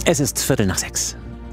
Es ist 5:45.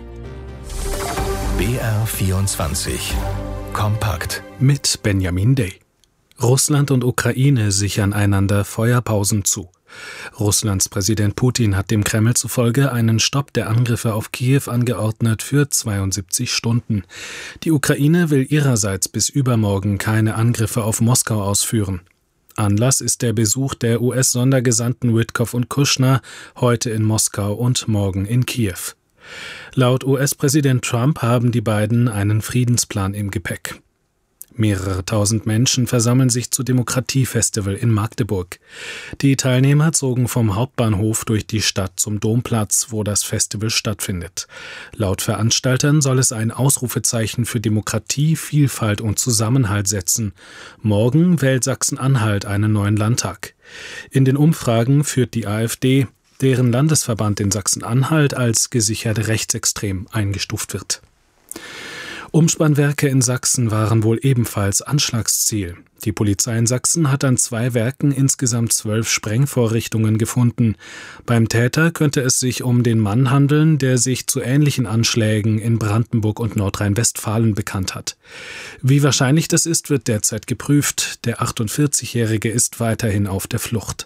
BR24 Kompakt mit Benjamin Day. Russland und Ukraine sichern einander Feuerpausen zu. Russlands Präsident Putin hat dem Kreml zufolge einen Stopp der Angriffe auf Kiew angeordnet für 72 Stunden. Die Ukraine will ihrerseits bis übermorgen keine Angriffe auf Moskau ausführen. Anlass ist der Besuch der US-Sondergesandten Witkoff und Kushner heute in Moskau und morgen in Kiew. Laut US-Präsident Trump haben die beiden einen Friedensplan im Gepäck. Mehrere tausend Menschen versammeln sich zu Demokratiefestival in Magdeburg. Die Teilnehmer zogen vom Hauptbahnhof durch die Stadt zum Domplatz, wo das Festival stattfindet. Laut Veranstaltern soll es ein Ausrufezeichen für Demokratie, Vielfalt und Zusammenhalt setzen. Morgen wählt Sachsen-Anhalt einen neuen Landtag. In den Umfragen führt die AfD, deren Landesverband in Sachsen-Anhalt als gesichert rechtsextrem eingestuft wird. Umspannwerke in Sachsen waren wohl ebenfalls Anschlagsziel. Die Polizei in Sachsen hat an 2 Werken insgesamt 12 Sprengvorrichtungen gefunden. Beim Täter könnte es sich um den Mann handeln, der sich zu ähnlichen Anschlägen in Brandenburg und Nordrhein-Westfalen bekannt hat. Wie wahrscheinlich das ist, wird derzeit geprüft. Der 48-Jährige ist weiterhin auf der Flucht.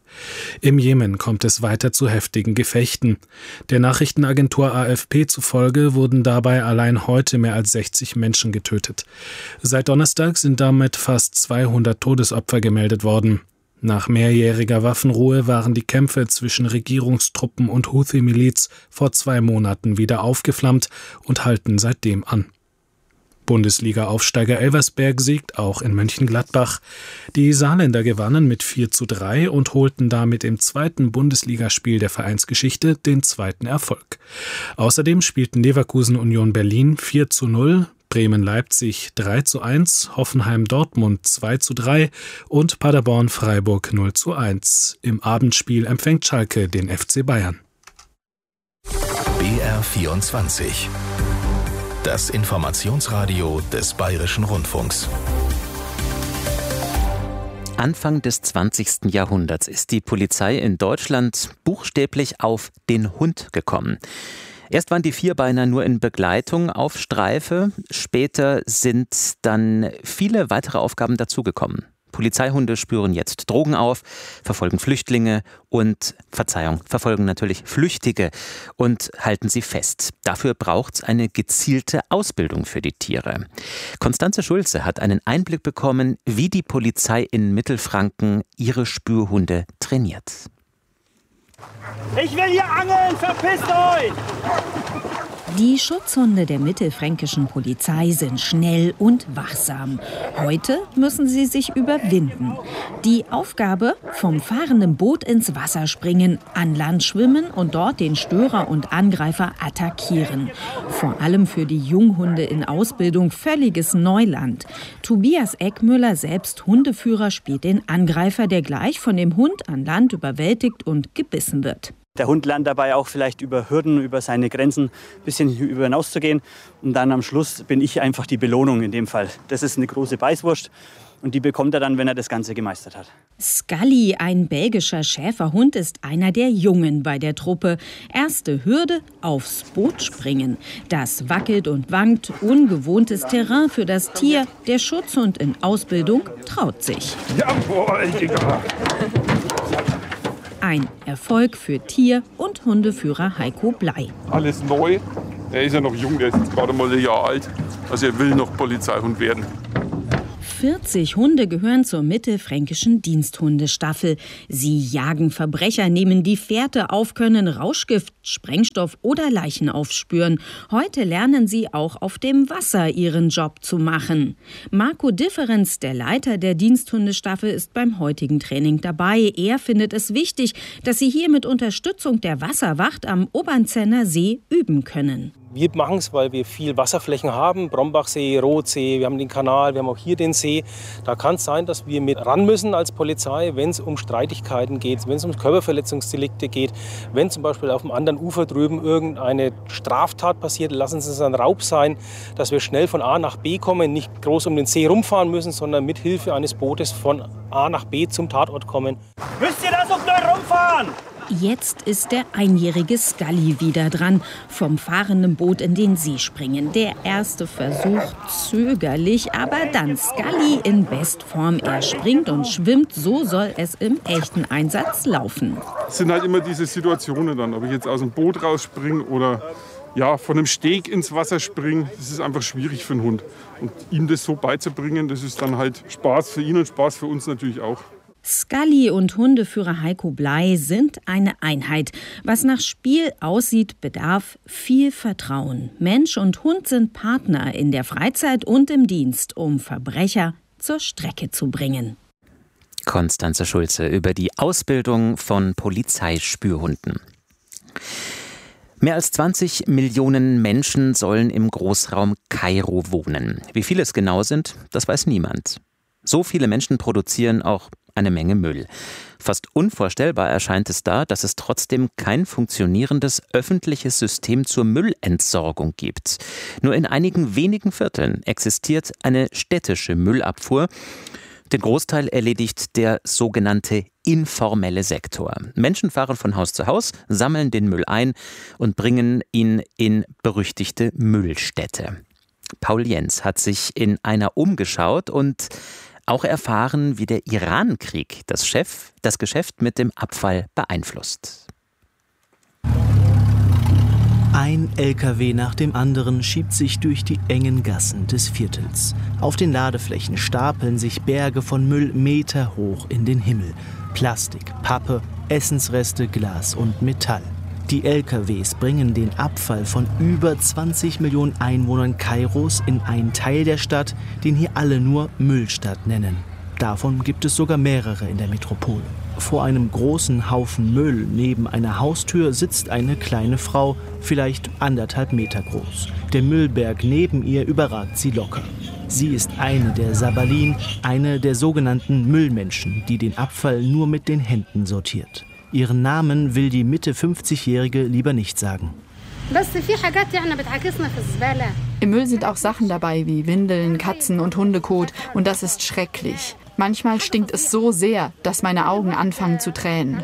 Im Jemen kommt es weiter zu heftigen Gefechten. Der Nachrichtenagentur AFP zufolge wurden dabei allein heute mehr als 60 Menschen getötet. Seit Donnerstag sind damit fast 200 Todesopfer gemeldet worden. Nach mehrjähriger Waffenruhe waren die Kämpfe zwischen Regierungstruppen und Houthi-Miliz vor 2 Monaten wieder aufgeflammt und halten seitdem an. Bundesliga-Aufsteiger Elversberg siegt auch in Mönchengladbach. Die Saarländer gewannen mit 4:3 und holten damit im 2. Bundesligaspiel der Vereinsgeschichte den 2. Erfolg. Außerdem spielten Leverkusen Union Berlin 4:0, Bremen-Leipzig 3:1, Hoffenheim-Dortmund 2:3 und Paderborn-Freiburg 0:1. Im Abendspiel empfängt Schalke den FC Bayern. BR24 Das Informationsradio des Bayerischen Rundfunks. Anfang des 20. Jahrhunderts ist die Polizei in Deutschland buchstäblich auf den Hund gekommen. Erst waren die Vierbeiner nur in Begleitung auf Streife, später sind dann viele weitere Aufgaben dazugekommen. Polizeihunde spüren jetzt Drogen auf, verfolgen Flüchtlinge und, verfolgen natürlich Flüchtige und halten sie fest. Dafür braucht es eine gezielte Ausbildung für die Tiere. Constanze Schulze hat einen Einblick bekommen, wie die Polizei in Mittelfranken ihre Spürhunde trainiert. Ich will hier angeln, verpisst euch! Die Schutzhunde der mittelfränkischen Polizei sind schnell und wachsam. Heute müssen sie sich überwinden. Die Aufgabe: vom fahrenden Boot ins Wasser springen, an Land schwimmen und dort den Störer und Angreifer attackieren. Vor allem für die Junghunde in Ausbildung völliges Neuland. Tobias Eckmüller, selbst Hundeführer, spielt den Angreifer, der gleich von dem Hund an Land überwältigt und gebissen wird. Der Hund lernt dabei auch vielleicht über Hürden, über seine Grenzen ein bisschen hinauszugehen. Und dann am Schluss bin ich einfach die Belohnung in dem Fall. Das ist eine große Beißwurst und die bekommt er dann, wenn er das Ganze gemeistert hat. Scully, ein belgischer Schäferhund, ist einer der Jungen bei der Truppe. Erste Hürde: aufs Boot springen. Das wackelt und wankt, ungewohntes Terrain für das Tier. Der Schutzhund in Ausbildung traut sich. Jawohl, Digga! Ein Erfolg für Tier- und Hundeführer Heiko Blei. Alles neu. Er ist ja noch jung, der ist jetzt gerade mal ein Jahr alt. Also er will noch Polizeihund werden. 40 Hunde gehören zur mittelfränkischen Diensthundestaffel. Sie jagen Verbrecher, nehmen die Fährte auf, können Rauschgift, Sprengstoff oder Leichen aufspüren. Heute lernen sie auch auf dem Wasser ihren Job zu machen. Marco Differenz, der Leiter der Diensthundestaffel, ist beim heutigen Training dabei. Er findet es wichtig, dass sie hier mit Unterstützung der Wasserwacht am Obernzenner See üben können. Wir machen es, weil wir viel Wasserflächen haben, Brombachsee, Rothsee, wir haben den Kanal, wir haben auch hier den See. Da kann es sein, dass wir mit ran müssen als Polizei, wenn es um Streitigkeiten geht, wenn es um Körperverletzungsdelikte geht, wenn zum Beispiel auf dem anderen Ufer drüben irgendeine Straftat passiert, lassen Sie es ein Raub sein, dass wir schnell von A nach B kommen, nicht groß um den See rumfahren müssen, sondern mit Hilfe eines Bootes von A nach B zum Tatort kommen. Müsst ihr da so blöd rumfahren? Jetzt ist der einjährige Scully wieder dran. Vom fahrenden Boot in den See springen. Der erste Versuch zögerlich, aber dann Scully in Bestform. Er springt und schwimmt, so soll es im echten Einsatz laufen. Es sind halt immer diese Situationen dann, ob ich jetzt aus dem Boot rausspringe oder von einem Steg ins Wasser springen. Das ist einfach schwierig für einen Hund. Und ihm das so beizubringen, das ist dann halt Spaß für ihn und Spaß für uns natürlich auch. Scully und Hundeführer Heiko Bley sind eine Einheit. Was nach Spiel aussieht, bedarf viel Vertrauen. Mensch und Hund sind Partner in der Freizeit und im Dienst, um Verbrecher zur Strecke zu bringen. Konstanze Schulze über die Ausbildung von Polizeispürhunden. Mehr als 20 Millionen Menschen sollen im Großraum Kairo wohnen. Wie viele es genau sind, das weiß niemand. So viele Menschen produzieren auch eine Menge Müll. Fast unvorstellbar erscheint es da, dass es trotzdem kein funktionierendes öffentliches System zur Müllentsorgung gibt. Nur in einigen wenigen Vierteln existiert eine städtische Müllabfuhr. Den Großteil erledigt der sogenannte informelle Sektor. Menschen fahren von Haus zu Haus, sammeln den Müll ein und bringen ihn in berüchtigte Müllstädte. Paul Jens hat sich in einer umgeschaut und auch erfahren, wie der Iran-Krieg das Geschäft mit dem Abfall beeinflusst. Ein LKW nach dem anderen schiebt sich durch die engen Gassen des Viertels. Auf den Ladeflächen stapeln sich Berge von Müll meterhoch in den Himmel. Plastik, Pappe, Essensreste, Glas und Metall. Die LKWs bringen den Abfall von über 20 Millionen Einwohnern Kairos in einen Teil der Stadt, den hier alle nur Müllstadt nennen. Davon gibt es sogar mehrere in der Metropole. Vor einem großen Haufen Müll neben einer Haustür sitzt eine kleine Frau, vielleicht 1,5 Meter groß. Der Müllberg neben ihr überragt sie locker. Sie ist eine der Sabalin, eine der sogenannten Müllmenschen, die den Abfall nur mit den Händen sortiert. Ihren Namen will die Mitte 50-Jährige lieber nicht sagen. Im Müll sind auch Sachen dabei wie Windeln, Katzen- und Hundekot und das ist schrecklich. Manchmal stinkt es so sehr, dass meine Augen anfangen zu tränen.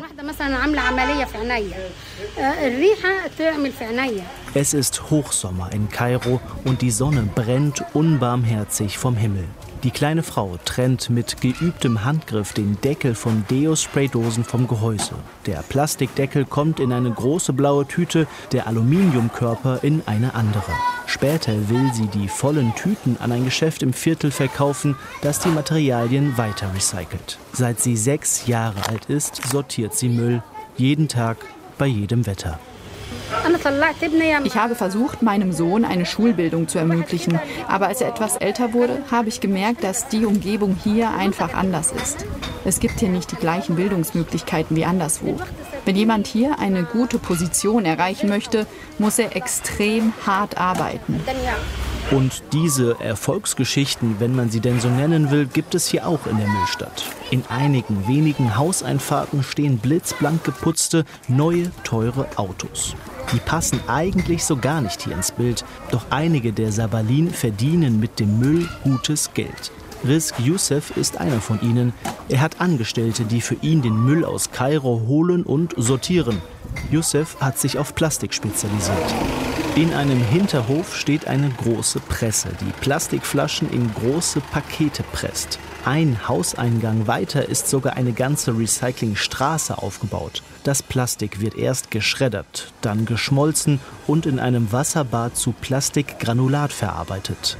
Es ist Hochsommer in Kairo und die Sonne brennt unbarmherzig vom Himmel. Die kleine Frau trennt mit geübtem Handgriff den Deckel von Deo-Spraydosen vom Gehäuse. Der Plastikdeckel kommt in eine große blaue Tüte, der Aluminiumkörper in eine andere. Später will sie die vollen Tüten an ein Geschäft im Viertel verkaufen, das die Materialien weiter recycelt. Seit sie 6 Jahre alt ist, sortiert sie Müll. Jeden Tag, bei jedem Wetter. Ich habe versucht, meinem Sohn eine Schulbildung zu ermöglichen. Aber als er etwas älter wurde, habe ich gemerkt, dass die Umgebung hier einfach anders ist. Es gibt hier nicht die gleichen Bildungsmöglichkeiten wie anderswo. Wenn jemand hier eine gute Position erreichen möchte, muss er extrem hart arbeiten. Und diese Erfolgsgeschichten, wenn man sie denn so nennen will, gibt es hier auch in der Müllstadt. In einigen wenigen Hauseinfahrten stehen blitzblank geputzte, neue, teure Autos. Die passen eigentlich so gar nicht hier ins Bild. Doch einige der Sabalin verdienen mit dem Müll gutes Geld. Rizk Youssef ist einer von ihnen. Er hat Angestellte, die für ihn den Müll aus Kairo holen und sortieren. Youssef hat sich auf Plastik spezialisiert. In einem Hinterhof steht eine große Presse, die Plastikflaschen in große Pakete presst. Ein Hauseingang weiter ist sogar eine ganze Recyclingstraße aufgebaut. Das Plastik wird erst geschreddert, dann geschmolzen und in einem Wasserbad zu Plastikgranulat verarbeitet.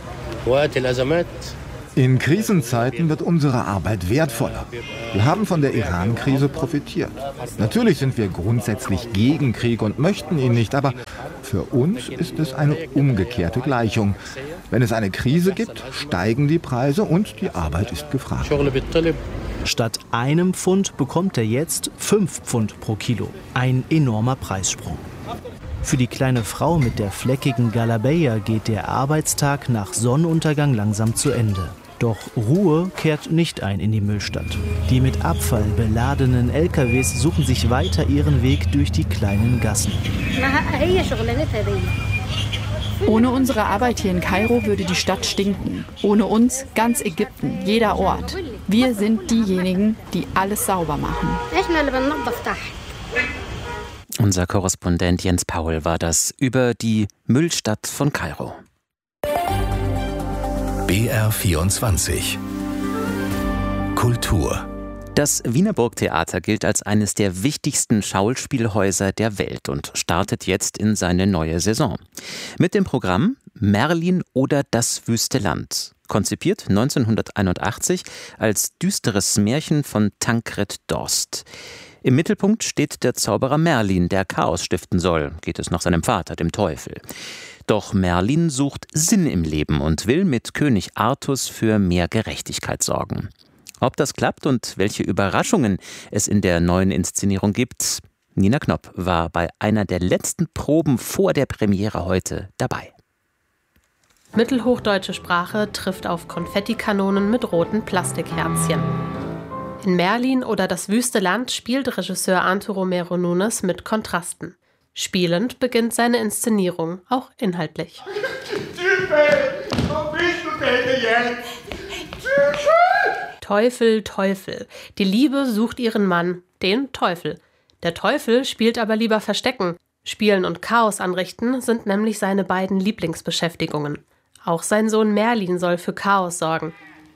In Krisenzeiten wird unsere Arbeit wertvoller. Wir haben von der Iran-Krise profitiert. Natürlich sind wir grundsätzlich gegen Krieg und möchten ihn nicht, aber für uns ist es eine umgekehrte Gleichung. Wenn es eine Krise gibt, steigen die Preise und die Arbeit ist gefragt. Statt einem Pfund bekommt er jetzt 5 Pfund pro Kilo. Ein enormer Preissprung. Für die kleine Frau mit der fleckigen Galabeya geht der Arbeitstag nach Sonnenuntergang langsam zu Ende. Doch Ruhe kehrt nicht ein in die Müllstadt. Die mit Abfall beladenen LKWs suchen sich weiter ihren Weg durch die kleinen Gassen. Ohne unsere Arbeit hier in Kairo würde die Stadt stinken. Ohne uns ganz Ägypten, jeder Ort. Wir sind diejenigen, die alles sauber machen. Unser Korrespondent Jens Paul war das über die Müllstadt von Kairo. BR24 Kultur. Das Wiener Burgtheater gilt als eines der wichtigsten Schauspielhäuser der Welt und startet jetzt in seine neue Saison. Mit dem Programm Merlin oder das wüste Land. Konzipiert 1981 als düsteres Märchen von Tancred Dorst. Im Mittelpunkt steht der Zauberer Merlin, der Chaos stiften soll, geht es nach seinem Vater, dem Teufel. Doch Merlin sucht Sinn im Leben und will mit König Artus für mehr Gerechtigkeit sorgen. Ob das klappt und welche Überraschungen es in der neuen Inszenierung gibt, Nina Knopp war bei einer der letzten Proben vor der Premiere heute dabei. Mittelhochdeutsche Sprache trifft auf Konfettikanonen mit roten Plastikherzchen. In Merlin oder das wüste Land spielt Regisseur Anto Romero Nunes mit Kontrasten. Spielend beginnt seine Inszenierung, auch inhaltlich. Teufel, Teufel. Die Liebe sucht ihren Mann, den Teufel. Der Teufel spielt aber lieber Verstecken. Spielen und Chaos anrichten sind nämlich seine beiden Lieblingsbeschäftigungen. Auch sein Sohn Merlin soll für Chaos sorgen.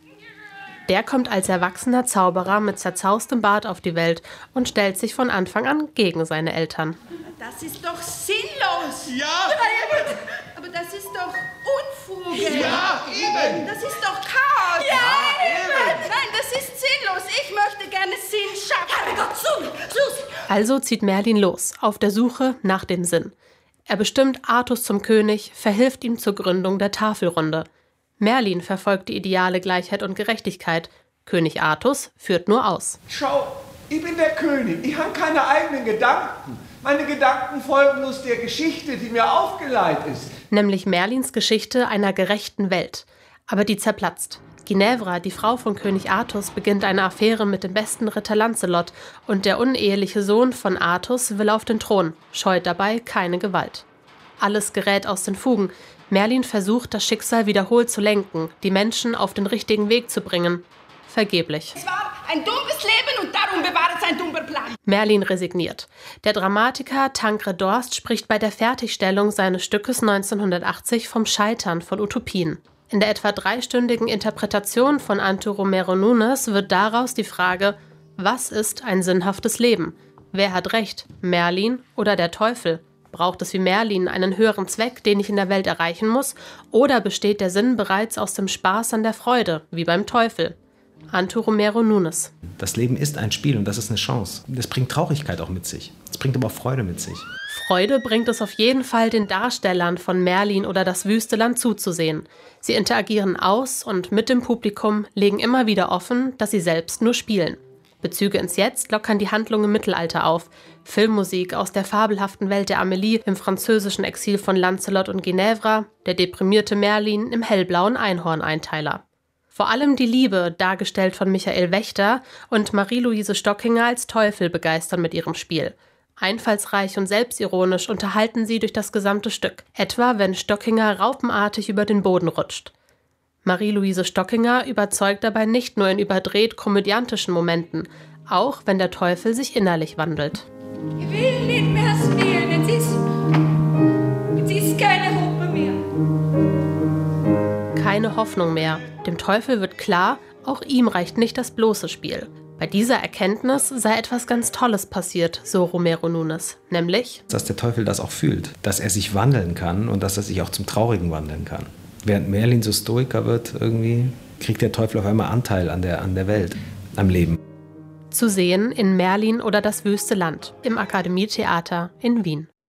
Der kommt als erwachsener Zauberer mit zerzaustem Bart auf die Welt und stellt sich von Anfang an gegen seine Eltern. Das ist doch sinnlos! Ja! Aber das ist doch Unfug! Ja, eben! Das ist doch Chaos! Ja, eben! Nein, das ist sinnlos! Ich möchte gerne Sinn schaffen! Herrgott, Sus! Also zieht Merlin los, auf der Suche nach dem Sinn. Er bestimmt Artus zum König, verhilft ihm zur Gründung der Tafelrunde. Merlin verfolgt die ideale Gleichheit und Gerechtigkeit. König Artus führt nur aus. Schau, ich bin der König. Ich habe keine eigenen Gedanken. Meine Gedanken folgen bloß der Geschichte, die mir aufgeleitet ist. Nämlich Merlins Geschichte einer gerechten Welt. Aber die zerplatzt. Ginevra, die Frau von König Artus, beginnt eine Affäre mit dem besten Ritter Lancelot und der uneheliche Sohn von Artus will auf den Thron, scheut dabei keine Gewalt. Alles gerät aus den Fugen. Merlin versucht, das Schicksal wiederholt zu lenken, die Menschen auf den richtigen Weg zu bringen. Vergeblich. Es war ein dummes Leben und darum bewahrt es ein dummer Plan. Merlin resigniert. Der Dramatiker Tancred Dorst spricht bei der Fertigstellung seines Stückes 1980 vom Scheitern von Utopien. In der etwa 3-stündigen Interpretation von Anto Romero Nunes wird daraus die Frage, was ist ein sinnhaftes Leben? Wer hat recht, Merlin oder der Teufel? Braucht es wie Merlin einen höheren Zweck, den ich in der Welt erreichen muss? Oder besteht der Sinn bereits aus dem Spaß an der Freude, wie beim Teufel? Anto Romero Nunes. Das Leben ist ein Spiel und das ist eine Chance. Das bringt Traurigkeit auch mit sich. Es bringt aber auch Freude mit sich. Freude bringt es auf jeden Fall den Darstellern von Merlin oder das wüste Land zuzusehen. Sie interagieren aus und mit dem Publikum, legen immer wieder offen, dass sie selbst nur spielen. Bezüge ins Jetzt lockern die Handlung im Mittelalter auf. Filmmusik aus der fabelhaften Welt der Amélie im französischen Exil von Lancelot und Ginevra, der deprimierte Merlin im hellblauen Einhorn-Einteiler. Vor allem die Liebe, dargestellt von Michael Wächter, und Marie-Louise Stockinger als Teufel begeistern mit ihrem Spiel. Einfallsreich und selbstironisch unterhalten sie durch das gesamte Stück, etwa wenn Stockinger raupenartig über den Boden rutscht. Marie-Louise Stockinger überzeugt dabei nicht nur in überdreht komödiantischen Momenten, auch wenn der Teufel sich innerlich wandelt. Ich will nicht mehr spielen, jetzt ist keine Hoffnung mehr. Keine Hoffnung mehr. Dem Teufel wird klar, auch ihm reicht nicht das bloße Spiel. Bei dieser Erkenntnis sei etwas ganz Tolles passiert, so Romero Nunes, nämlich, dass der Teufel das auch fühlt, dass er sich wandeln kann und dass er sich auch zum Traurigen wandeln kann. Während Merlin so Stoiker wird, irgendwie kriegt der Teufel auf einmal Anteil an der Welt, am Leben. Zu sehen in Merlin oder das wüste Land im Akademietheater in Wien.